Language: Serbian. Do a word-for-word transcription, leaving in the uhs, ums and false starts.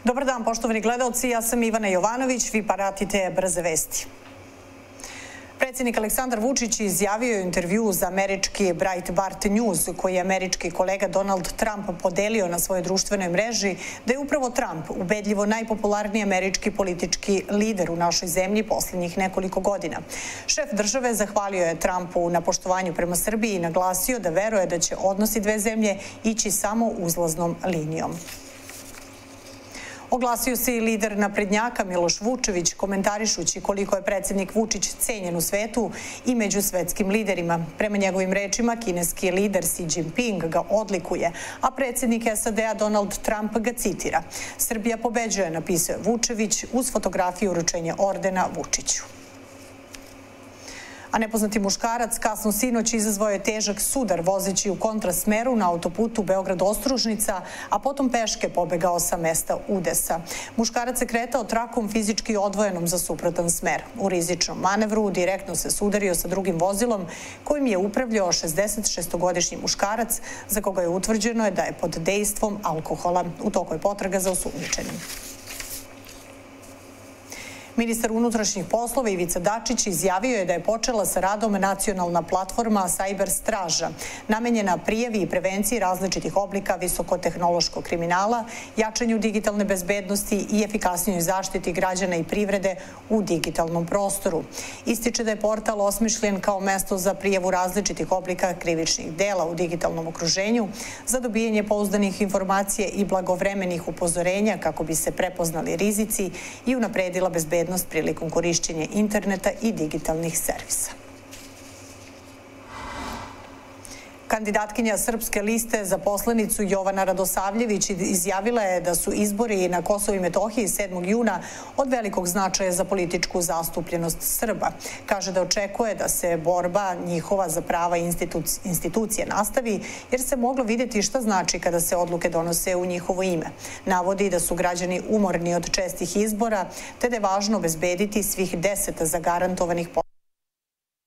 Dobar dan, poštovani gledalci, ja sam Ivana Jovanović, vi pratite Brze vesti. Predsjednik Aleksandar Vučić izjavio je u intervju za američki Breitbart News, koji je američki kolega Donald Trump podelio na svojoj društvenoj mreži, da je upravo Trump ubedljivo najpopularniji američki politički lider u našoj zemlji posljednjih nekoliko godina. Šef države zahvalio je Trumpu na poštovanju prema Srbiji i naglasio da veruje da će odnosi dve zemlje ići samo uzlaznom linijom. Oglasio se i lider naprednjaka Miloš Vučević, komentarišući koliko je predsjednik Vučić cenjen u svetu i među svetskim liderima. Prema njegovim rečima, kineski lider Xi Jinping ga odlikuje, a predsjednik S A D-a Donald Trump ga citira. Srbija pobeđuje, napisao je Vučević uz fotografiju uručenja ordena Vučiću. A nepoznati muškarac kasno sinoć izazvao je težak sudar vozeći u kontrasmeru na autoputu Beograd-Ostružnica, a potom peške pobegao sa mesta udesa. Muškarac se kretao trakom fizički odvojenom za suprotan smer. U rizičnom manevru direktno se sudario sa drugim vozilom kojim je upravljao šezdesetšestogodišnji muškarac, za koga je utvrđeno je da je pod dejstvom alkohola. U toku je potraga za osumnjičenim. Ministar unutrašnjih poslova Ivica Dačić izjavio je da je počela sa radom nacionalna platforma Cyber Straža, namenjena prijavi i prevenciji različitih oblika visokotehnološkog kriminala, jačanju digitalne bezbednosti i efikasnijoj zaštiti građana i privrede u digitalnom prostoru. Ističe da je portal osmišljen kao mesto za prijavu različitih oblika krivičnih dela u digitalnom okruženju, za dobijanje pouzdanih informacija i blagovremenih upozorenja kako bi se prepoznali rizici i unapredila bezbednost prilikom korišćenja interneta i digitalnih servisa. Kandidatkinja Srpske liste za poslanicu Jovana Radosavljević izjavila je da su izbori na Kosovu i Metohiji sedmog juna od velikog značaja za političku zastupljenost Srba. Kaže da očekuje da se borba njihova za prava institucije nastavi, jer se moglo vidjeti šta znači kada se odluke donose u njihovo ime. Navodi da su građani umorni od čestih izbora, te da je važno obezbediti svih deset zagarantovanih